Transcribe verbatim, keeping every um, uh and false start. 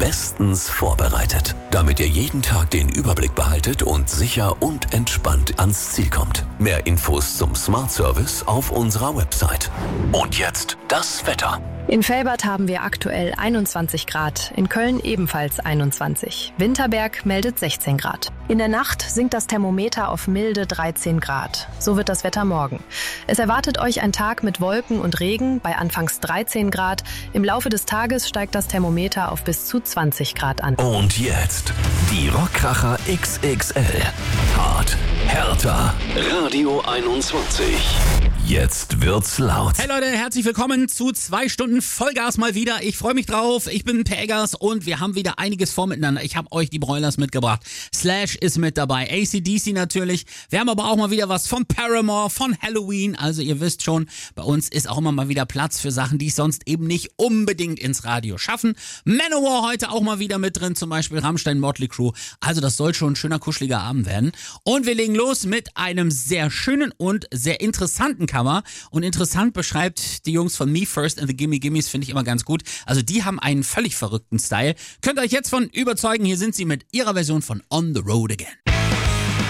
bestens vorbereitet, damit ihr jeden Tag den Überblick behaltet und sicher und entspannt ans Ziel kommt. Mehr Infos zum Smart Service auf unserer Website. Und jetzt das Wetter. In Velbert haben wir aktuell einundzwanzig Grad, in Köln ebenfalls einundzwanzig. Winterberg meldet sechzehn Grad. In der Nacht sinkt das Thermometer auf milde dreizehn Grad. So wird das Wetter morgen. Es erwartet euch ein Tag mit Wolken und Regen bei anfangs dreizehn Grad. Im Laufe des Tages steigt das Thermometer auf bis zu zwanzig Grad an. Und jetzt die Rockkracher X X L. Hart, härter, Radio einundzwanzig. Jetzt wird's laut. Hey Leute, herzlich willkommen zu zwei Stunden Vollgas mal wieder. Ich freue mich drauf. Ich bin Pegas und wir haben wieder einiges vor miteinander. Ich habe euch die Broilers mitgebracht. Slash ist mit dabei. A C D C natürlich. Wir haben aber auch mal wieder was von Paramore, von Halloween. Also ihr wisst schon, bei uns ist auch immer mal wieder Platz für Sachen, die es sonst eben nicht unbedingt ins Radio schaffen. Manowar heute auch mal wieder mit drin, zum Beispiel Rammstein, Motley Crue. Also das soll schon ein schöner, kuscheliger Abend werden. Und wir legen los mit einem sehr schönen und sehr interessanten Cover. Und interessant beschreibt die Jungs von Me First and the Gimme Gimmes, finde ich immer ganz gut. Also die haben einen völlig verrückten Style. Könnt ihr euch jetzt von überzeugen, hier sind sie mit ihrer Version von On the Road Again.